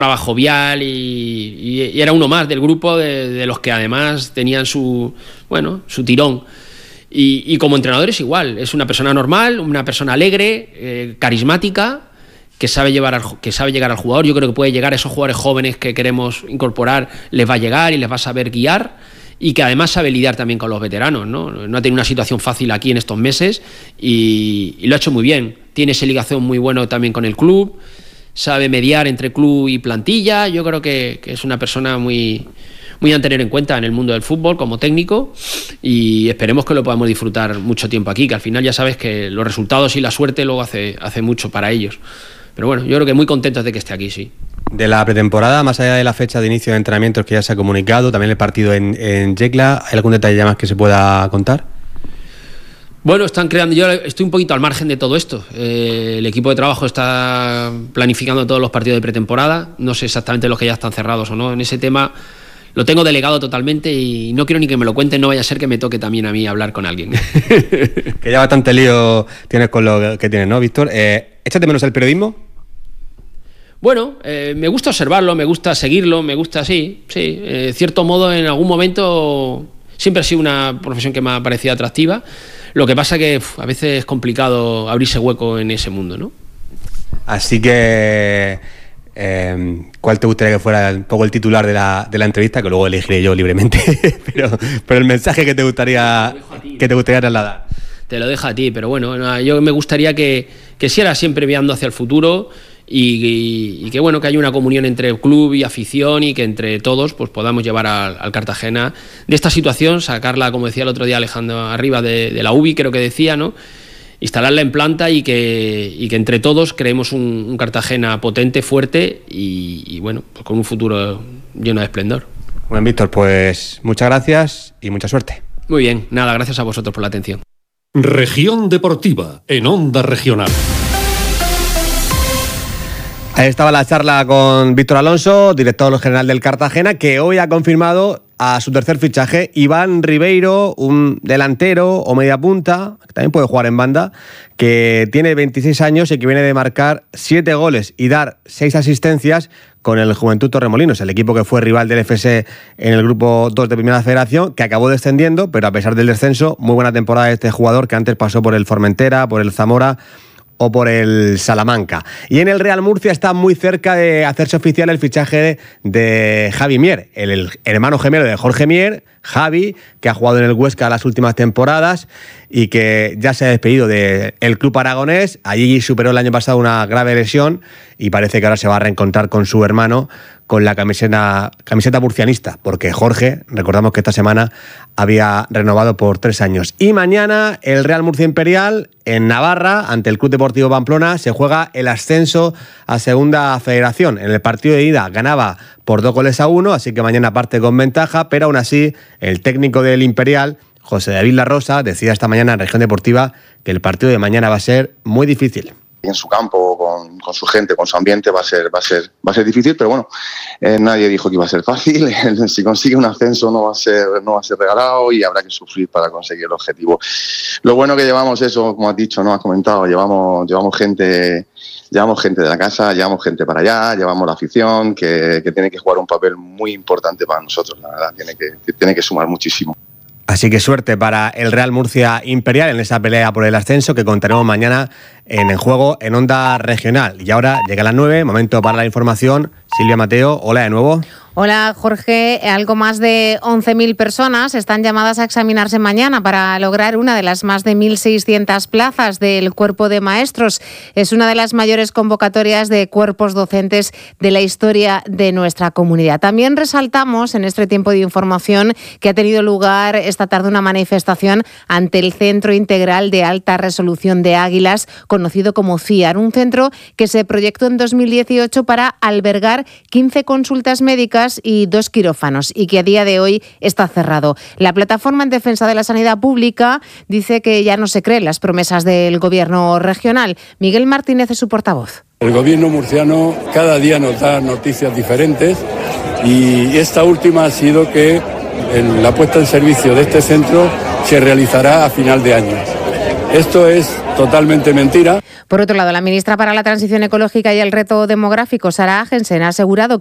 jovial y era uno más del grupo de los que además tenían su tirón. Y como entrenador es igual, es una persona normal, una persona alegre, carismática, que sabe llegar al jugador. Yo creo que puede llegar a esos jugadores jóvenes que queremos incorporar, les va a llegar y les va a saber guiar, y que además sabe lidiar también con los veteranos, ¿no? No ha tenido una situación fácil aquí en estos meses y lo ha hecho muy bien. Tiene esa ligación muy buena también con el club, sabe mediar entre club y plantilla. Yo creo que es una persona muy a tener en cuenta en el mundo del fútbol como técnico, y esperemos que lo podamos disfrutar mucho tiempo aquí, que al final ya sabes que los resultados y la suerte luego hace mucho para ellos. Pero bueno, yo creo que muy contentos de que esté aquí, sí. De la pretemporada, más allá de la fecha de inicio de entrenamientos que ya se ha comunicado, también el partido en Yecla, ¿hay algún detalle más que se pueda contar? Bueno, están creando, yo estoy un poquito al margen de todo esto. El equipo de trabajo está planificando todos los partidos de pretemporada. No sé exactamente los que ya están cerrados o no. En ese tema lo tengo delegado totalmente y no quiero ni que me lo cuenten, no vaya a ser que me toque también a mí hablar con alguien. Que ya bastante lío tienes con lo que tienes, ¿no, Víctor? ¿Échate menos el periodismo? Bueno, me gusta observarlo, me gusta seguirlo, me gusta, sí. Cierto modo, en algún momento siempre ha sido una profesión que me ha parecido atractiva. Lo que pasa que a veces es complicado abrirse hueco en ese mundo, ¿no? Así que, ¿cuál te gustaría que fuera un poco el titular de la entrevista? Que luego elegiré yo libremente, pero el mensaje que te gustaría trasladar. Te lo dejo a ti, pero bueno, yo me gustaría que siera siempre viendo hacia el futuro y que bueno, que haya una comunión entre club y afición, y que entre todos pues podamos llevar al Cartagena de esta situación, sacarla, como decía el otro día Alejandro Arriba, de la UBI, creo que decía, ¿no? Instalarla en planta y que entre todos creemos un Cartagena potente, fuerte y bueno, pues con un futuro lleno de esplendor. Bueno, Víctor, pues muchas gracias y mucha suerte. Muy bien, nada, gracias a vosotros por la atención. Región Deportiva, en Onda Regional. Ahí estaba la charla con Víctor Alonso, director general del Cartagena, que hoy ha confirmado a su tercer fichaje, Iván Ribeiro, un delantero o media punta, que también puede jugar en banda, que tiene 26 años y que viene de marcar 7 goles y dar 6 asistencias con el Juventud Torremolinos, el equipo que fue rival del FC en el grupo 2 de Primera Federación, que acabó descendiendo, pero a pesar del descenso, muy buena temporada de este jugador, que antes pasó por el Formentera, por el Zamora o por el Salamanca. Y en el Real Murcia está muy cerca de hacerse oficial el fichaje de Javi Mier, el hermano gemelo de Jorge Mier, Javi, que ha jugado en el Huesca las últimas temporadas y que ya se ha despedido del club aragonés. Allí superó el año pasado una grave lesión y parece que ahora se va a reencontrar con su hermano con la camiseta murcianista, porque Jorge, recordamos que esta semana había renovado por 3 años. Y mañana el Real Murcia Imperial en Navarra, ante el Club Deportivo Pamplona, se juega el ascenso a Segunda Federación. En el partido de ida ganaba por 2-1, así que mañana parte con ventaja, pero aún así el técnico del Imperial, José David La Rosa, decía esta mañana en Región Deportiva que el partido de mañana va a ser muy difícil. En su campo, con su gente, con su ambiente, va a ser difícil, pero bueno, nadie dijo que iba a ser fácil. Si consigue un ascenso no va a ser regalado y habrá que sufrir para conseguir el objetivo. Lo bueno que llevamos eso, como has dicho, no has comentado, llevamos gente de la casa, llevamos gente para allá, llevamos la afición que tiene que jugar un papel muy importante para nosotros, la verdad, tiene que sumar muchísimo. Así que suerte para el Real Murcia Imperial en esa pelea por el ascenso que contaremos mañana en El Juego en Onda Regional. Y ahora llega a las 9, momento para la información. Silvia Mateo, hola de nuevo. Hola Jorge, algo más de 11.000 personas están llamadas a examinarse mañana para lograr una de las más de 1.600 plazas del Cuerpo de Maestros. Es una de las mayores convocatorias de cuerpos docentes de la historia de nuestra comunidad. También resaltamos en este tiempo de información que ha tenido lugar esta tarde una manifestación ante el Centro Integral de Alta Resolución de Águilas, conocido como CIAR, un centro que se proyectó en 2018 para albergar 15 consultas médicas y 2 quirófanos y que a día de hoy está cerrado. La Plataforma en Defensa de la Sanidad Pública dice que ya no se creen las promesas del gobierno regional. Miguel Martínez es su portavoz. El gobierno murciano cada día nos da noticias diferentes y esta última ha sido que la puesta en servicio de este centro se realizará a final de año. Esto es totalmente mentira. Por otro lado, la ministra para la Transición Ecológica y el Reto Demográfico, Sara Agensen, ha asegurado